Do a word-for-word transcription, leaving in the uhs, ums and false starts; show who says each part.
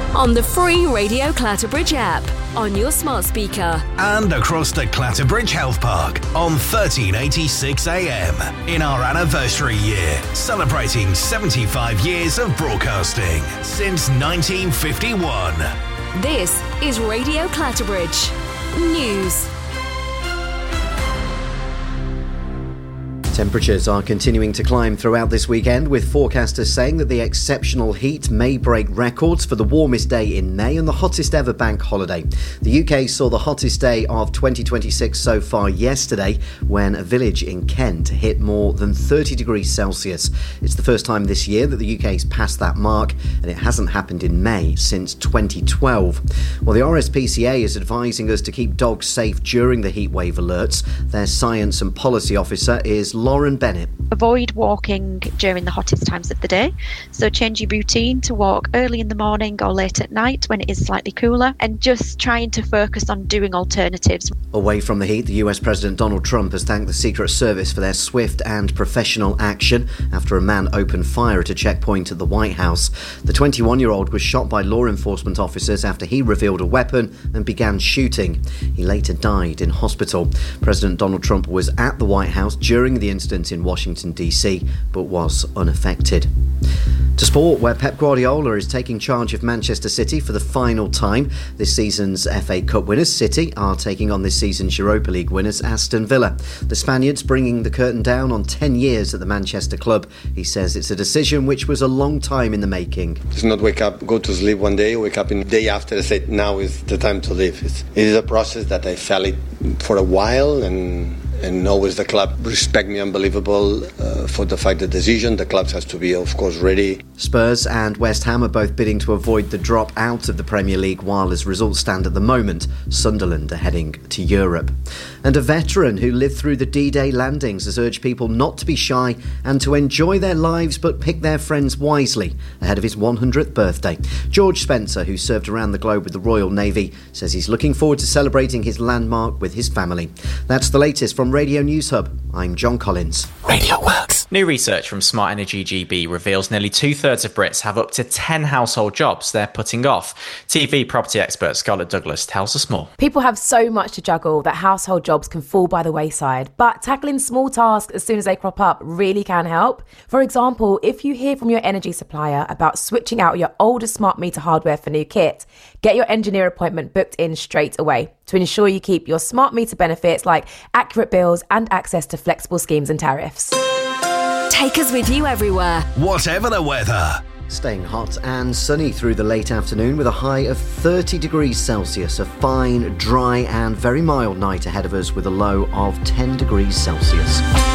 Speaker 1: on the free Radio Clatterbridge app, on your smart speaker,
Speaker 2: and across the Clatterbridge Health Park on thirteen eighty-six A M in our anniversary year, celebrating seventy-five years of broadcasting since nineteen fifty-one.
Speaker 1: This is Radio Clatterbridge News.
Speaker 3: Temperatures are continuing to climb throughout this weekend, with forecasters saying that the exceptional heat may break records for the warmest day in May and the hottest ever bank holiday. The U K saw the hottest day of twenty twenty-six so far yesterday, when a village in Kent hit more than thirty degrees Celsius. It's the first time this year that the U K's passed that mark, and it hasn't happened in May since twenty twelve. Well, the R S P C A is advising us to keep dogs safe during the heatwave alerts. Their science and policy officer is Lauren Bennett.
Speaker 4: Avoid walking during the hottest times of the day. So change your routine to walk early in the morning or late at night when it is slightly cooler, and just trying to focus on doing alternatives.
Speaker 3: Away from the heat, the U S President Donald Trump has thanked the Secret Service for their swift and professional action after a man opened fire at a checkpoint at the White House. The twenty-one-year-old was shot by law enforcement officers after he revealed a weapon and began shooting. He later died in hospital. President Donald Trump was at the White House during the incident in Washington, D C, but was unaffected. To sport, where Pep Guardiola is taking charge of Manchester City for the final time. This season's F A Cup winners, City, are taking on this season's Europa League winners, Aston Villa. The Spaniards bringing the curtain down on ten years at the Manchester club. He says it's a decision which was a long time in the making.
Speaker 5: It's not wake up, go to sleep one day, wake up in the day after and say, now is the time to live. It's, it is a process that I felt it for a while, and And always the club respect me unbelievable uh, for the fact the decision. The club has to be, of course, ready.
Speaker 3: Spurs and West Ham are both bidding to avoid the drop out of the Premier League, while as results stand at the moment, Sunderland are heading to Europe. And a veteran who lived through the D-Day landings has urged people not to be shy and to enjoy their lives but pick their friends wisely ahead of his one hundredth birthday. George Spencer, who served around the globe with the Royal Navy, says he's looking forward to celebrating his landmark with his family. That's the latest from Radio News Hub. I'm John Collins.
Speaker 6: Radio Works. New research from Smart Energy G B reveals nearly two-thirds of Brits have up to ten household jobs they're putting off. T V property expert Scarlett Douglas tells us more.
Speaker 7: People have so much to juggle that household jobs can fall by the wayside, but tackling small tasks as soon as they crop up really can help. For example, if you hear from your energy supplier about switching out your older smart meter hardware for new kit, get your engineer appointment booked in straight away to ensure you keep your smart meter benefits like accurate bills and access to flexible schemes and tariffs.
Speaker 1: Take us with you everywhere,
Speaker 2: whatever the weather.
Speaker 3: Staying hot and sunny through the late afternoon with a high of thirty degrees Celsius. A fine, dry and very mild night ahead of us with a low of ten degrees Celsius.